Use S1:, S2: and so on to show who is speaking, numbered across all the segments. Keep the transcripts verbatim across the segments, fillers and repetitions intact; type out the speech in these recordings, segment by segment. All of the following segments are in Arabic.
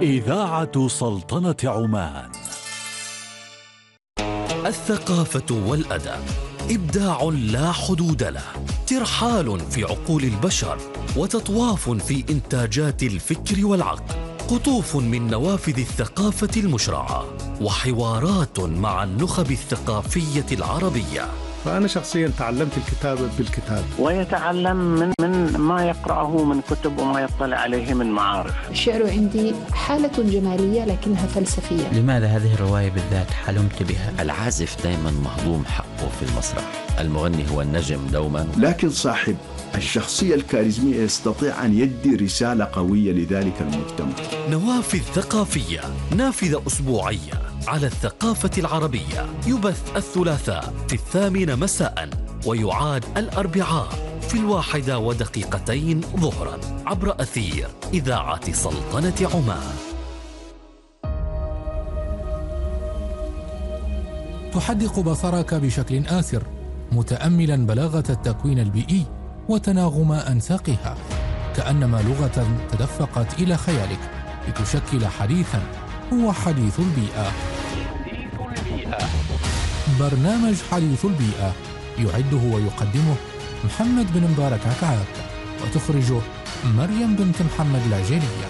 S1: إذاعة سلطنة عمان.
S2: الثقافة والأدب إبداع لا حدود له، ترحال في عقول البشر وتطواف في إنتاجات الفكر والعقل، قطوف من نوافذ الثقافة المشرعة وحوارات مع النخب الثقافية العربية.
S3: فأنا شخصيا تعلمت الكتابة بالكتاب،
S4: ويتعلم من من ما يقرأه من كتب وما يطلع عليه من معارف.
S5: الشعر عندي حالة جمالية لكنها فلسفية.
S6: لماذا هذه الرواية بالذات حلمت بها؟
S7: العازف دائما مهضوم حقه في المسرح، المغني هو النجم دوما،
S8: لكن صاحب الشخصية الكاريزمية يستطيع أن يدي رسالة قوية لذلك المجتمع.
S2: نوافذ ثقافية، نافذة أسبوعية على الثقافة العربية، يبث الثلاثاء في الثامنة مساء ويعاد الأربعاء في الواحدة ودقيقتين ظهرا عبر أثير إذاعة سلطنة عمان.
S9: تحدق بصرك بشكل آسر متأملا بلاغة التكوين البيئي وتناغم أنساقها، كأنما لغة تدفقت إلى خيالك لتشكل حديثا هو حديث البيئة. برنامج حديث البيئة يعده ويقدمه محمد بن مبارك عكعاك، وتخرجه مريم بنت محمد العجيلية.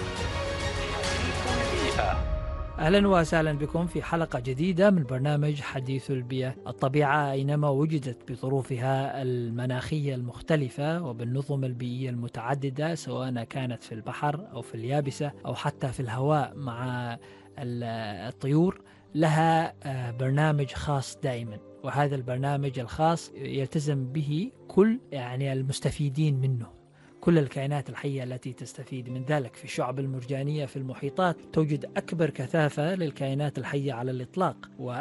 S10: أهلا وسهلا بكم في حلقة جديدة من برنامج حديث البيئة. الطبيعة أينما وجدت بظروفها المناخية المختلفة وبالنظم البيئية المتعددة، سواء كانت في البحر أو في اليابسة أو حتى في الهواء مع الطيور، لها برنامج خاص دائما، وهذا البرنامج الخاص يلتزم به كل يعني المستفيدين منه، كل الكائنات الحية التي تستفيد من ذلك. في الشعب المرجانية في المحيطات توجد أكبر كثافة للكائنات الحية على الإطلاق،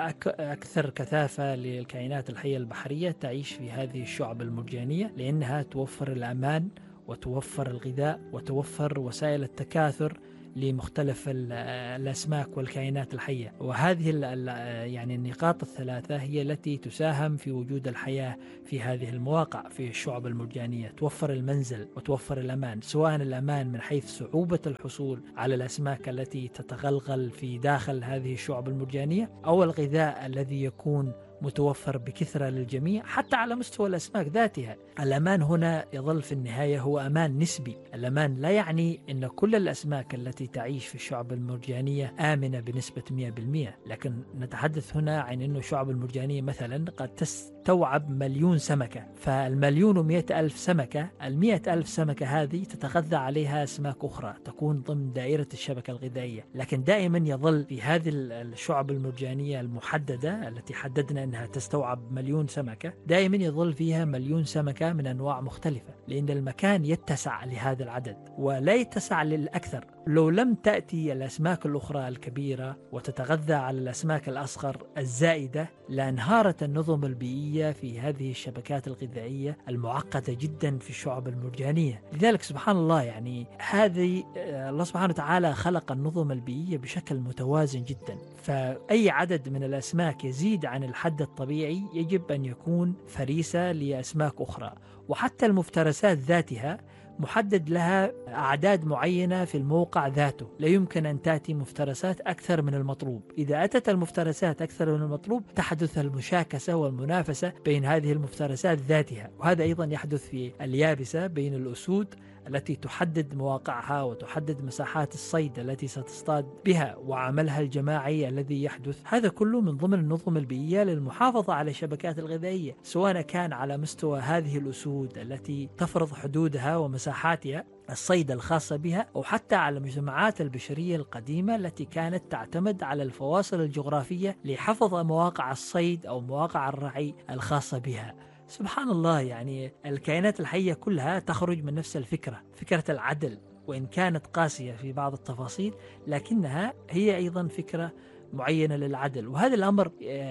S10: وأكثر كثافة للكائنات الحية البحرية تعيش في هذه الشعب المرجانية، لأنها توفر الأمان وتوفر الغذاء وتوفر وسائل التكاثر لمختلف الأسماك والكائنات الحية. وهذه يعني النقاط الثلاثة هي التي تساهم في وجود الحياة في هذه المواقع في الشعب المرجانية. توفر المنزل وتوفر الأمان، سواء الأمان من حيث صعوبة الحصول على الأسماك التي تتغلغل في داخل هذه الشعب المرجانية، أو الغذاء الذي يكون متوفر بكثرة للجميع، حتى على مستوى الأسماك ذاتها. الأمان هنا يظل في النهاية هو أمان نسبي. الأمان لا يعني أن كل الأسماك التي تعيش في الشعب المرجانية آمنة بنسبة مئة بالمئة، لكن نتحدث هنا عن أن الشعب المرجانية مثلا قد تستوعب مليون سمكة، فالمليون ومئة ألف سمكة، المئة ألف سمكة هذه تتغذى عليها أسماك أخرى تكون ضمن دائرة الشبكة الغذائية. لكن دائما يظل في هذه الشعب المرجانية المحددة التي حددنا أنها تستوعب مليون سمكة، دائما يظل فيها مليون سمكة من أنواع مختلفة، لأن المكان يتسع لهذا العدد ولا يتسع للأكثر. لو لم تأتي الأسماك الأخرى الكبيرة وتتغذى على الأسماك الأصغر الزائدة، لانهارت النظم البيئية في هذه الشبكات الغذائية المعقدة جدا في الشعب المرجانية. لذلك سبحان الله، يعني هذه الله سبحانه وتعالى خلق النظم البيئية بشكل متوازن جدا، فأي عدد من الأسماك يزيد عن الحد الطبيعي يجب أن يكون فريسة لأسماك أخرى. وحتى المفترسات ذاتها محدد لها أعداد معينة في الموقع ذاته، لا يمكن أن تأتي مفترسات أكثر من المطلوب. إذا أتت المفترسات أكثر من المطلوب تحدث المشاكسة والمنافسة بين هذه المفترسات ذاتها، وهذا أيضا يحدث في اليابسة بين الأسود التي تحدد مواقعها وتحدد مساحات الصيد التي ستصطاد بها وعملها الجماعي الذي يحدث. هذا كله من ضمن النظم البيئية للمحافظة على الشبكات الغذائية، سواء كان على مستوى هذه الأسود التي تفرض حدودها ومساحاتها الصيد الخاصة بها، أو حتى على المجتمعات البشرية القديمة التي كانت تعتمد على الفواصل الجغرافية لحفظ مواقع الصيد أو مواقع الرعي الخاصة بها. سبحان الله، يعني الكائنات الحية كلها تخرج من نفس الفكرة، فكرة العدل، وإن كانت قاسية في بعض التفاصيل لكنها هي أيضا فكرة معينة للعدل. وهذا الأمر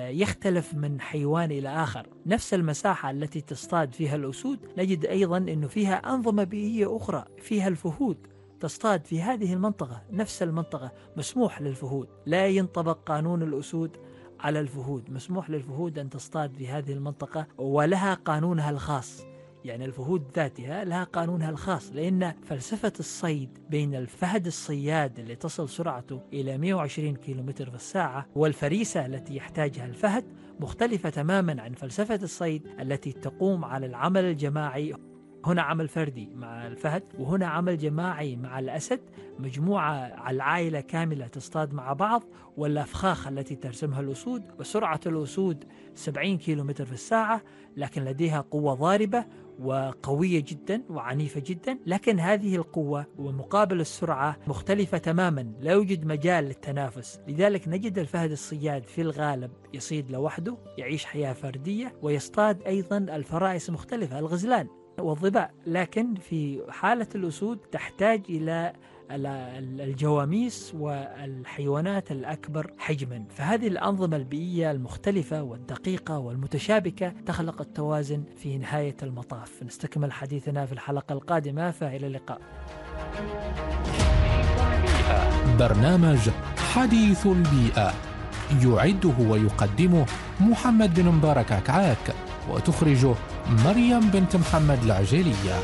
S10: يختلف من حيوان إلى آخر. نفس المساحة التي تصطاد فيها الأسود نجد أيضا أنه فيها أنظمة بيئية أخرى، فيها الفهود تصطاد في هذه المنطقة، نفس المنطقة مسموح للفهود، لا ينطبق قانون الأسود على الفهود، مسموح للفهود أن تصطاد في هذه المنطقة ولها قانونها الخاص. يعني الفهود ذاتها لها قانونها الخاص، لأن فلسفة الصيد بين الفهد الصياد اللي تصل سرعته إلى مئة وعشرين كيلومتر في الساعة والفريسة التي يحتاجها الفهد مختلفة تماما عن فلسفة الصيد التي تقوم على العمل الجماعي. هنا عمل فردي مع الفهد، وهنا عمل جماعي مع الأسد، مجموعة على العائلة كاملة تصطاد مع بعض، والأفخاخ التي ترسمها الأسود. وسرعة الأسود سبعين كيلومتر في الساعة، لكن لديها قوة ضاربة وقوية جدا وعنيفة جدا، لكن هذه القوة ومقابل السرعة مختلفة تماما، لا يوجد مجال للتنافس. لذلك نجد الفهد الصياد في الغالب يصيد لوحده، يعيش حياة فردية، ويصطاد أيضا الفرائس مختلفة، الغزلان والظباء. لكن في حالة الأسود تحتاج إلى الجواميس والحيوانات الأكبر حجما. فهذه الأنظمة البيئية المختلفة والدقيقة والمتشابكة تخلق التوازن في نهاية المطاف. نستكمل حديثنا في الحلقة القادمة، فإلى اللقاء.
S9: برنامج حديث البيئة يعده ويقدمه محمد بن مبارك عكعاك، وتخرجه مريم بنت محمد العجيلية.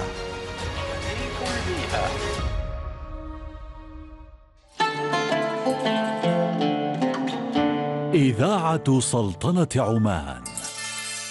S1: إذاعة سلطنة عمان.